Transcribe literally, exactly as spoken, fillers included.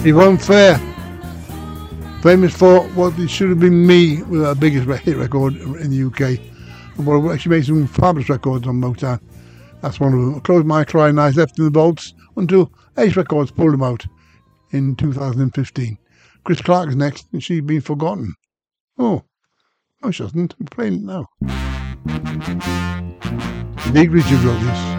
Yvonne Fair, famous for what it should have been Me, with her biggest hit record in the U K. But she made some fabulous records on Motown. That's one of them. Close My Crying Eyes left in the vaults until Ace Records pulled them out in two thousand fifteen. Chris Clark is next, and She's Been Forgotten. Oh, no she hasn't. I'm playing it now. Big Richard wrote this.